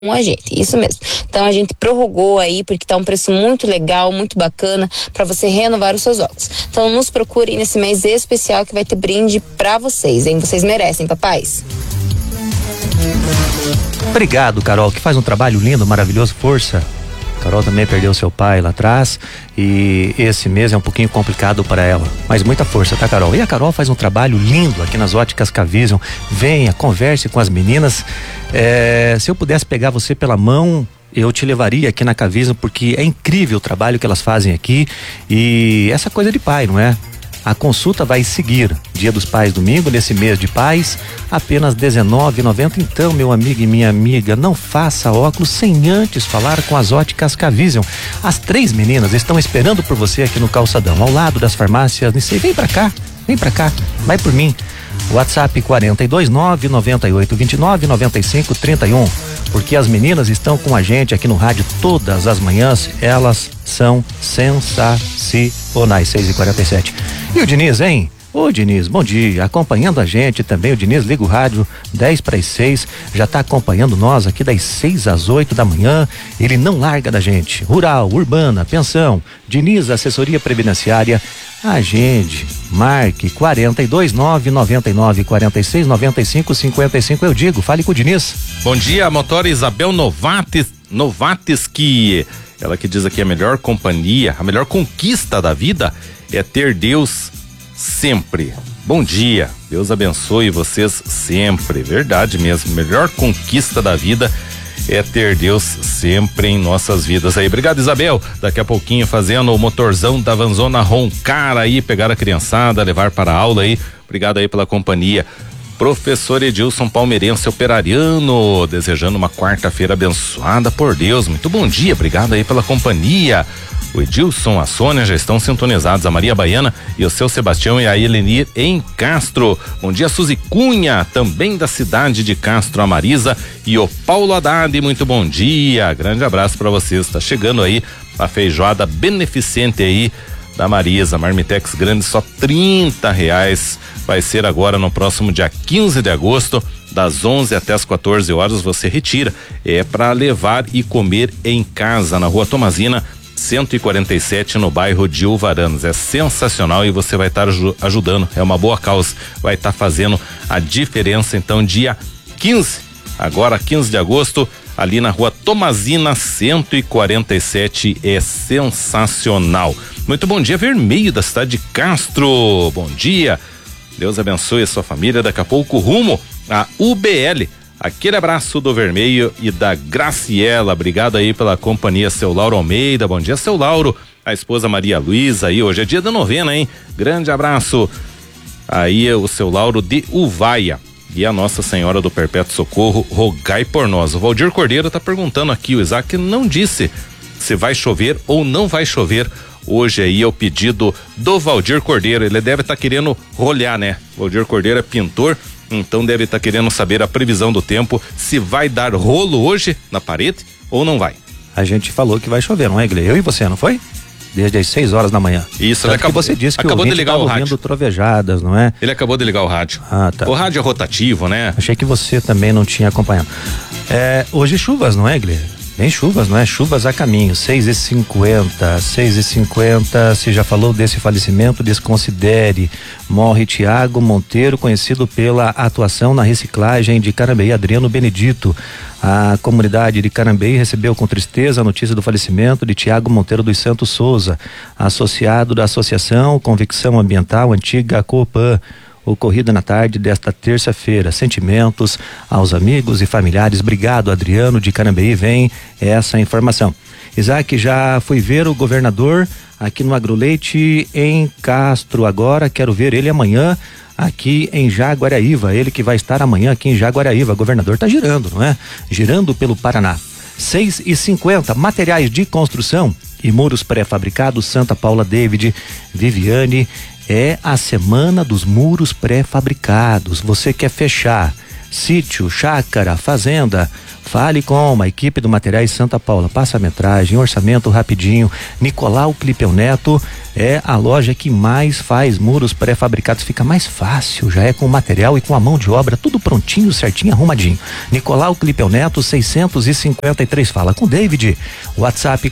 com a gente, isso mesmo. Então a gente prorrogou aí porque tá um preço muito legal, muito bacana para você renovar os seus óculos. Então nos procurem nesse mês especial que vai ter brinde para vocês, hein? Vocês merecem, papais. Obrigado, Carol, que faz um trabalho lindo, maravilhoso, força. Carol também perdeu seu pai lá atrás e esse mês é um pouquinho complicado para ela, mas muita força, tá, Carol? E a Carol faz um trabalho lindo aqui nas óticas Cavision. Venha, converse com as meninas. Se eu pudesse pegar você pela mão, eu te levaria aqui na Cavision, porque é incrível o trabalho que elas fazem aqui e essa coisa de pai, não é? A consulta vai seguir Dia dos Pais domingo, nesse mês de pais, apenas R$19,90. Então, meu amigo e minha amiga, não faça óculos sem antes falar com as óticas Cavision. As 3 meninas estão esperando por você aqui no calçadão, ao lado das farmácias. Vem pra cá, vai por mim. WhatsApp 429-9829-9531. Porque as meninas estão com a gente aqui no rádio todas as manhãs, elas são sensacionais. 6h47. E o Diniz, hein? Ô Diniz, bom dia, acompanhando a gente também. O Diniz liga o rádio 10:06, já tá acompanhando nós aqui das 6 às 8 da manhã. Ele não larga da gente. Rural, urbana, pensão, Diniz, assessoria previdenciária. Agende, marque 429-9946-9555. Eu digo, fale com o Diniz. Bom dia, motora Isabel Novatsky. Ela que diz aqui: a melhor companhia, a melhor conquista da vida é ter Deus sempre. Bom dia, Deus abençoe vocês sempre. Verdade mesmo, melhor conquista da vida é ter Deus sempre em nossas vidas aí. Obrigado, Isabel. Daqui a pouquinho fazendo o motorzão da Vanzona roncar aí, pegar a criançada, levar para a aula aí. Obrigado aí pela companhia. Professor Edilson Palmeirense Operariano, desejando uma quarta-feira abençoada por Deus. Muito bom dia, obrigado aí pela companhia. O Edilson, a Sônia já estão sintonizados, a Maria Baiana e o seu Sebastião e a Elenir em Castro. Bom dia, Suzy Cunha, também da cidade de Castro, a Marisa e o Paulo Haddad, muito bom dia, grande abraço para vocês. Tá chegando aí a feijoada beneficente aí da Marisa, Marmitex grande, só R$30. Vai ser agora no próximo dia 15 de agosto, das 11 até as 14 horas, você retira. É para levar e comer em casa, na Rua Tomazina 147, no bairro de Uvaranas. É sensacional e você vai estar ajudando, é uma boa causa, vai estar fazendo a diferença. Então, dia 15, agora 15 de agosto, ali na Rua Tomazina 147, é sensacional. Muito bom dia, Vermelho da cidade de Castro, bom dia, Deus abençoe a sua família. Daqui a pouco rumo a UBL. Aquele abraço do Vermelho e da Graciela, obrigado aí pela companhia, seu Lauro Almeida, bom dia, seu Lauro, a esposa Maria Luísa aí, hoje é dia da novena, hein? Grande abraço aí, o seu Lauro de Uvaia e a Nossa Senhora do Perpétuo Socorro, rogai por nós. O Valdir Cordeiro tá perguntando aqui, o Isaac não disse se vai chover ou não vai chover hoje aí, é o pedido do Valdir Cordeiro, ele deve estar querendo rolhar, né? Valdir Cordeiro é pintor, então deve estar querendo saber a previsão do tempo, se vai dar rolo hoje na parede ou não vai. A gente falou que vai chover, não é, Gle? Eu e você, não foi? Desde as 6 horas da manhã. Isso, ele acabou, você disse que acabou de ligar o rádio. Ouvindo trovejadas, não é? Ele acabou de ligar o rádio. Ah, tá. O rádio é rotativo, né? Achei que você também não tinha acompanhado. Hoje chuvas, não é, Gle? Vem chuvas, não é? Chuvas a caminho, 6h50, se já falou desse falecimento, desconsidere. Morre Tiago Monteiro, conhecido pela atuação na reciclagem de Carambeí, Adriano Benedito. A comunidade de Carambeí recebeu com tristeza a notícia do falecimento de Tiago Monteiro dos Santos Souza, associado da Associação Convicção Ambiental Antiga Copan, ocorrida na tarde desta terça-feira. Sentimentos aos amigos e familiares. Obrigado, Adriano de Carambeí. Vem essa informação. Isaac, já fui ver o governador aqui no Agroleite em Castro. Agora quero ver ele amanhã aqui em Jaguaraíva. Ele que vai estar amanhã aqui em Jaguaraíva. O governador tá girando, não é? Girando pelo Paraná. 6h50, materiais de construção e muros pré-fabricados, Santa Paula David, Viviane. É a semana dos muros pré-fabricados. Você quer fechar sítio, chácara, fazenda? Fale com a equipe do Materiais Santa Paula. Passa a metragem, orçamento rapidinho. Nicolau Clipeu Neto, é a loja que mais faz muros pré-fabricados, fica mais fácil, já é com o material e com a mão de obra, tudo prontinho, certinho, arrumadinho. Nicolau Clipeu Neto, 653, fala com David, WhatsApp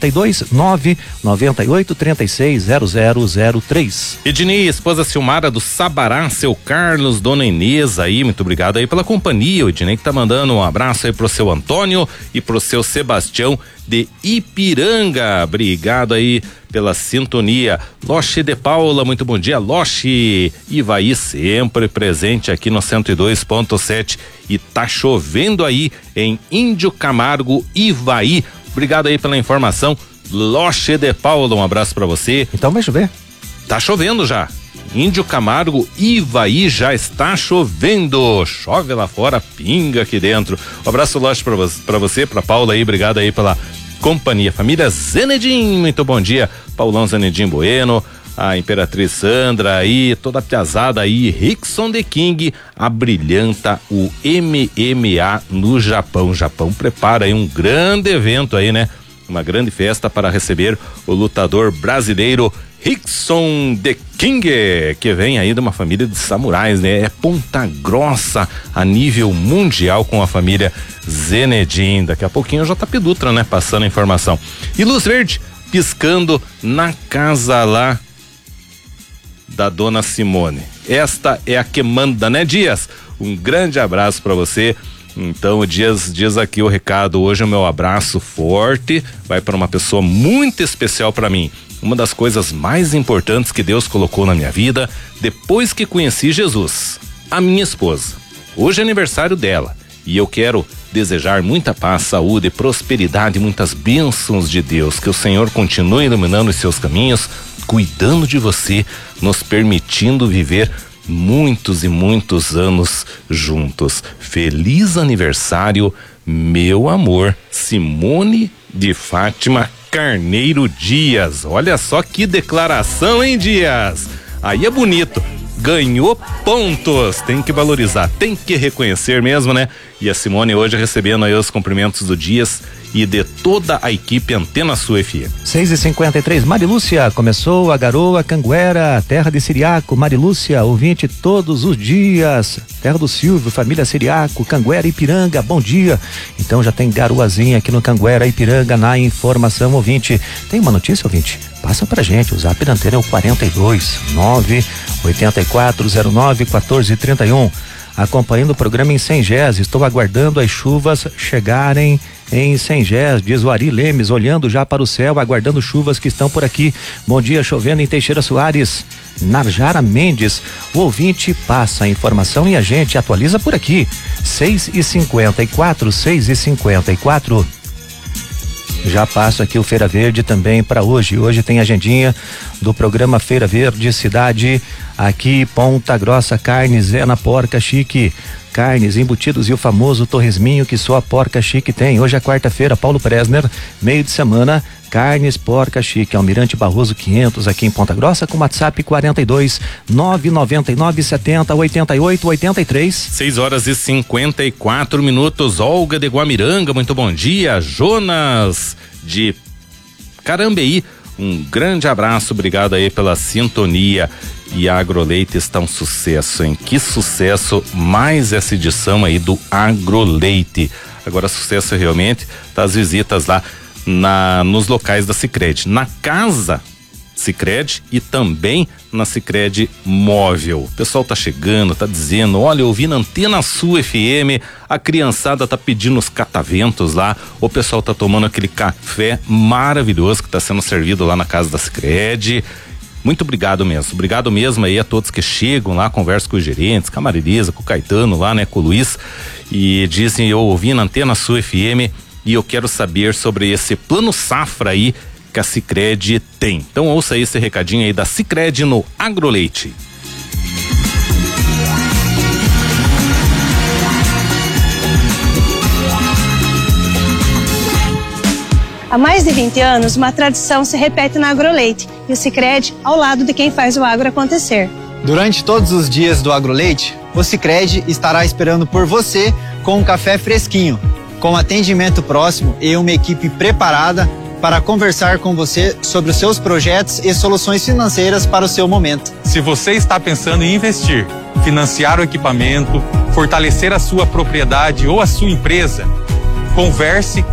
42-998-360003. Ednei, esposa Silmara do Sabará, seu Carlos, dona Inês aí, muito obrigado aí pela companhia. O Ednei que tá mandando um abraço aí pro seu Antônio e pro seu Sebastião de Ipiranga, obrigado aí pela sintonia. Loche de Paula, muito bom dia, Loche. Ivaí sempre presente aqui no 102.7 e tá chovendo aí em Índio Camargo, Ivaí. Obrigado aí pela informação, Loche de Paula, um abraço pra você. Então vai chover? Tá chovendo já. Índio Camargo, Ivaí, já está chovendo. Chove lá fora, pinga aqui dentro. Um abraço, Loche, pra você, pra Paula aí, obrigado aí pela companhia. Família Zenedim, muito bom dia. Paulão Zenedim Bueno, a Imperatriz Sandra aí, toda a piazada aí. Rickson The King abrilhanta o MMA no Japão. O Japão prepara aí um grande evento aí, né? Uma grande festa para receber o lutador brasileiro Rickson The King, que vem aí de uma família de samurais, né? É ponta grossa a nível mundial com a família Zenedim. Daqui a pouquinho o JP Dutra, né? Passando a informação. E luz verde piscando na casa lá da dona Simone. Esta é a que manda, né, Dias? Um grande abraço para você. Então, o Dias diz aqui o recado. Hoje o meu abraço forte vai para uma pessoa muito especial para mim. Uma das coisas mais importantes que Deus colocou na minha vida depois que conheci Jesus, a minha esposa. Hoje é aniversário dela e eu quero desejar muita paz, saúde, prosperidade e muitas bênçãos de Deus. Que o Senhor continue iluminando os seus caminhos, cuidando de você, nos permitindo viver muitos e muitos anos juntos. Feliz aniversário, meu amor, Simone de Fátima Carneiro Dias. Olha só que declaração, hein, Dias? Aí é bonito. Ganhou pontos, tem que valorizar, tem que reconhecer mesmo, né? E a Simone hoje recebendo aí os cumprimentos do Dias e de toda a equipe Antena Sul FM. 6h53, Marilúcia, começou a garoa Canguera, terra de Siriaco. Marilúcia, ouvinte todos os dias, terra do Silvio, família Siriaco, Canguera, Ipiranga, bom dia. Então já tem garoazinha aqui no Canguera, Ipiranga, na informação, ouvinte. Tem uma notícia, ouvinte? Passa pra gente, o zap da Antena é o 42-98409-1431. Acompanhando o programa em Sengés, estou aguardando as chuvas chegarem em Sengés, diz o Ari Lemes, olhando já para o céu, aguardando chuvas que estão por aqui. Bom dia, chovendo em Teixeira Soares. Narjara Mendes, o ouvinte passa a informação e a gente atualiza por aqui. 6h54. Já passo aqui o Feira Verde também para hoje. Hoje tem agendinha do programa Feira Verde Cidade, aqui Ponta Grossa, carnes é na Porca Chique. Carnes, embutidos e o famoso torresminho que só a Porca Chique tem. Hoje é quarta-feira, Paulo Presner, meio de semana, carnes Porca Chique, Almirante Barroso 500 aqui em Ponta Grossa, com WhatsApp 42-999-70-88-83. 6h54. Olga de Guamiranga, muito bom dia. Jonas de Carambeí, um grande abraço, obrigado aí pela sintonia. E a Agroleite está um sucesso, hein? Que sucesso, mais essa edição aí do Agroleite. Agora sucesso realmente das visitas lá nos locais da Sicredi, na casa Sicredi e também na Sicredi Móvel. O pessoal tá chegando, tá dizendo, olha, eu ouvi na Antena Sul FM, a criançada tá pedindo os cataventos lá, o pessoal tá tomando aquele café maravilhoso que tá sendo servido lá na casa da Sicredi. Muito obrigado mesmo aí a todos que chegam lá, conversam com os gerentes, com a Marilisa, com o Caetano lá, né, com o Luiz, e dizem, eu ouvi na Antena Sul FM e eu quero saber sobre esse plano safra aí que a Sicredi tem. Então ouça aí esse recadinho aí da Sicredi no Agroleite. Há mais de 20 anos, uma tradição se repete na Agroleite e o Sicredi ao lado de quem faz o agro acontecer. Durante todos os dias do Agroleite, o Sicredi estará esperando por você com um café fresquinho, com atendimento próximo e uma equipe preparada para conversar com você sobre os seus projetos e soluções financeiras para o seu momento. Se você está pensando em investir, financiar o equipamento, fortalecer a sua propriedade ou a sua empresa, converse